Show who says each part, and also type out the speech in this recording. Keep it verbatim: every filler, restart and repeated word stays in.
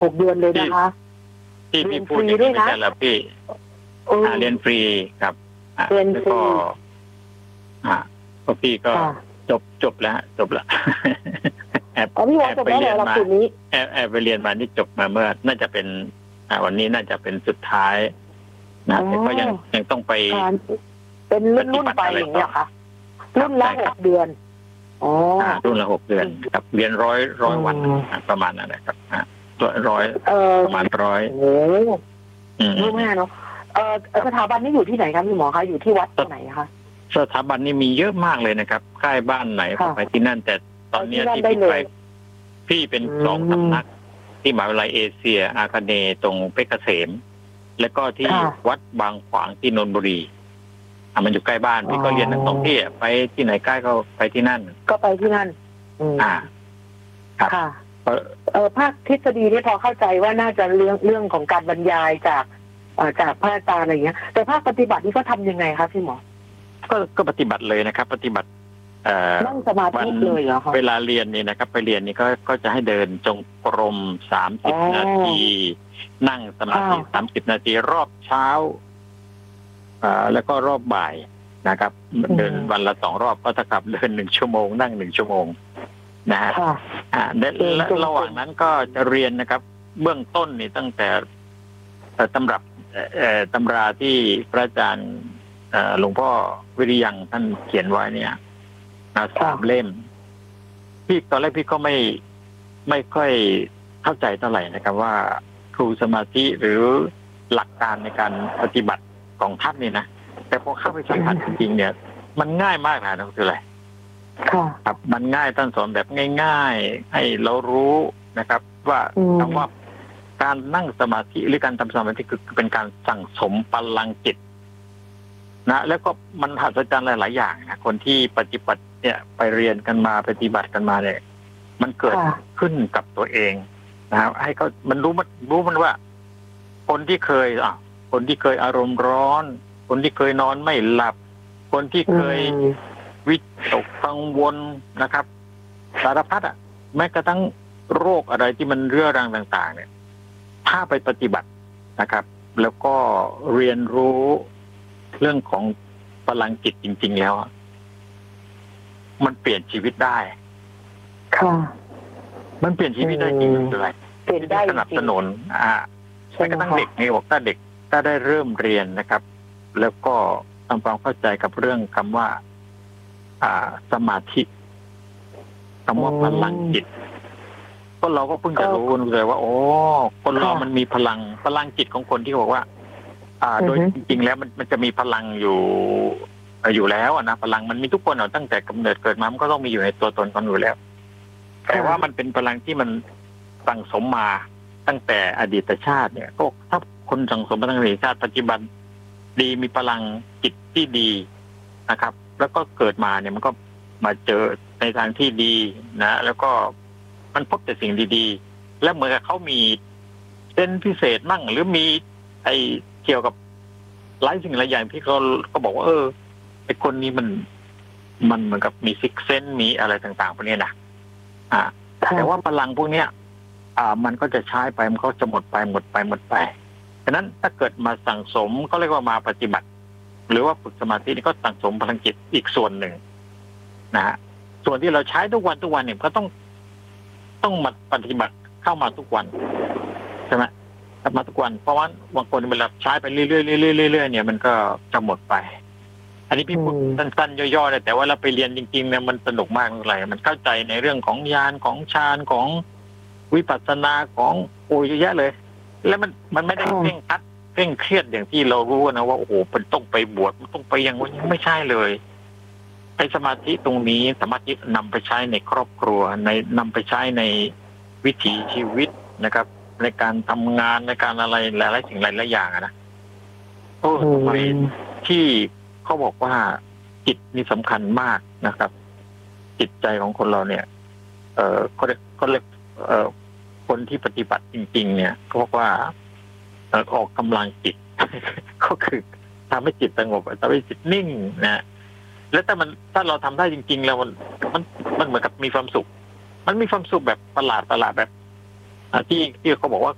Speaker 1: หกเดือนเลยนะคะ
Speaker 2: ที่พี่พูดอย่างนี้ไม่ใช่แล้วพี่เรียนฟรีครับ
Speaker 1: เรียนฟรี
Speaker 2: อ่าก็พี่ก็จบจบแล้วจบแล้ว
Speaker 1: แอบพี่วอจบแล้วหลักสูตรนี้
Speaker 2: แอบแอบไปเรียนมานี่จบมาเมื่อน่าจะเป็นวันนี้น่าจะเป็นสุดท้ายนะแต่ก็ยังยังต้องไป
Speaker 1: เป็นรุ่นรุ่นไปอย่างเงี้ยค่ะรุ่นละหกเดือนอ๋อ
Speaker 2: รุ่นละหกเดือนครับเรียนร้อยร้อยวันประมาณนั้นนะครับตัวร้อยประมาณร้อย
Speaker 1: โอ้รู้ไหมเนาะเออสถาบันนี้อยู่ที่ไหนครับพี่หมอคะอยู่ที่วัดที่ไหนคะ
Speaker 2: สถาบันนี้มีเยอะมากเลยนะครับใกล้บ้านไหนก็ไปที่นั่นแต่ตอนนี้ที่พี่ไปพี่เป็นสองสำนักที่มหาวิทยาลัยเอเชียอาคาเนย์ตรงเพชรเกษมแล้วก็ที่วัดบางขวางที่นนทบุรีอ่ะมันอยู่ใกล้บ้านพี่ก็เรียนทั้งสองที่ไปที่ไหนใกล้ก็ไปที่นั่น
Speaker 1: ก็ไปที่นั่น
Speaker 2: อ่าครับ
Speaker 1: ค่ะเออภาคทฤษฎีนี่พอเข้าใจว่าน่าจะเรื่องเรื่องของการบรรยายจากจากพระอาจารย์อะไรอย่างเงี้ยแต่ภาคปฏิบัตินี่ก็ทำยังไงครับพี่หมอ
Speaker 2: ก็ก็ปฏิบัติเลยนะครับปฏิบัติ
Speaker 1: นั่งสมาธิเลยเหรอคะ
Speaker 2: เวลาเรียนนี่นะครับไปเรียนนี่ก็ก็จะให้เดินจงกรมสามสิบนาทีนั่งสมาธิสามสิบนาทีรอบเช้าอ่าแล้วก็รอบบ่ายนะครับเดินวันละสองรอบก็เท่ากับเดินหนึ่งชั่วโมงนั่งหนึ่งชั่วโมงนะฮะอ่าและระหว่างนั้นก็จะเรียนนะครับเบื้องต้นนี่ตั้งแต่ตำรับตำราที่พระอาจารย์หลวงพ่อวิริยังท่านเขียนไว้เนี่ยสามเล่มพี่ตอนแรกพี่ก็ไม่ไม่ค่อยเข้าใจเท่าไหร่นะครับว่าครูสมาธิหรือหลักการในการปฏิบัติของท่านนี่นะแต่พอเข้าไปสัมผัสจริงๆเนี่ยมันง่ายมากนะนั่นคืออะไรครับมันง่ายท่านสอนแบบง่ายๆให้เรารู้นะครับว่าคำว่าการนั่งสมาธิหรือการทำสมาธิคือเป็นการสั่งสมพลังจิตนะแล้วก็มันมหัศจรรย์หลายๆอย่างนะคนที่ปฏิบัติเนี่ยไปเรียนกันมาปฏิบัติกันมาเนี่ยมันเกิดขึ้นกับตัวเองนะครับให้เขามันรู้มันรู้มันว่าคนที่เคยอ่ะคนที่เคยอารมณ์ร้อนคนที่เคยนอนไม่หลับคนที่เคยวิตกกังวลนะครับสารพัดอ่ะแม้กระทั่งโรคอะไรที่มันเรื้อรังต่างๆเนี่ยถ้าไปปฏิบัตินะครับแล้วก็เรียนรู้เรื่องของพลังจิตจริงๆแล้วมันเปลี่ยนชีวิตได้
Speaker 1: ค่ะ
Speaker 2: มันเปลี่ยนชีวิตได้จริงๆเลย
Speaker 1: เปลี่ยนได้
Speaker 2: สนับสนุนอ่าแม้กระทั่งเด็กนี่บอกถ้าเด็กถ้าได้เริ่มเรียนนะครับแล้วก็ทำความเข้าใจกับเรื่องคำว่าอ่าสมาธิคำว่าพลังจิตก็เราก็เพิ่งจะรู้เลยว่าโอ้คนเรามันมีพลังพลังจิตของคนที่บอกว่าอ่าโดยจริงๆแล้วมันมันจะมีพลังอยู่อยู่แล้วนะพลังมันมีทุกคนอ่ะตั้งแต่กำเนิดเกิดมามันก็ต้องมีอยู่ในตัวตนคนอยู่แล้วแต่ว่ามันเป็นพลังที่มันสั่งสมมาตั้งแต่อดีตชาติเนี่ยก็ถ้าคนสั่งสมมาตั้งแต่อดีตชาติปัจจุบันดีมีพลังจิตที่ดีนะครับแล้วก็เกิดมาเนี่ยมันก็มาเจอในทางที่ดีนะแล้วก็มันพบแต่สิ่งดีๆแล้วเหมือนกับเขามีเส้นพิเศษมั่งหรือมีไอ้เกี่ยวกับหลายสิ่งหลายอย่างที่เขาก็บอกว่าเออไอ้คนนี้มันมันเหมือนกับมีซิกเซนมีอะไรต่างๆพวกนี้นะอ่าแต่ว่าพลังพวกเนี้ยอ่ามันก็จะใช้ไปมันก็จะหมดไปหมดไปหมดไปฉะนั้นถ้าเกิดมาสั่งสมก็เรียกว่ามาปฏิบัติหรือว่าฝึกสมาธินี่ก็สั่งสมพลังจิตอีกส่วนหนึ่งนะฮะส่วนที่เราใช้ทุกวันทุกวันเนี่ยก็ต้องต้องมาปฏิบัติเข้ามาทุกวันใช่ไหมมาทุกวันเพราะว่าบางคนเวลาใช้ไปเรื่อยๆเรื่อยๆเรื่อยๆเนี่ยมันก็จะหมดไปอันนี้พี่พูดสั้นๆย่อๆเลยแต่ว่าเราไปเรียนจริงๆเนี่ยมันสนุกมากเลยมันเข้าใจในเรื่องของญาณของฌานของวิปัสสนาของโอ้ยเยอะแยะเลยแล้วมันมันไม่ได้เคร่งครัดเคร่งเครียดอย่างที่เรารู้นะว่าโอ้โหมันต้องไปบวชมันต้องไปอย่างนี้ไม่ใช่เลยไอ้สมาธิตรงนี้สมาธินำไปใช้ในครอบครัวในนำไปใช้ในวิถีชีวิตนะครับในการทำงานในการอะไรหลายๆสิ่งหลายๆอย่างนะโอ้ทำไมที่เขาบอกว่าจิตนี่สำคัญมากนะครับจิตใจของคนเราเนี่ยเออเขาเรียกเขาเรียกเอ่อคนที่ปฏิบัติจริงๆเนี่ยเขาบอกว่าออกกำลังจิต ก็คือทำให้จิตสงบทำให้จิตนิ่งนะแล้วถ้ามันถ้าเราทำได้จริงๆแล้วมันมันมันเหมือนกับมีความสุขมันมีความสุขแบบประหลาดประหลาดแบบที่ที่เขาบอกว่า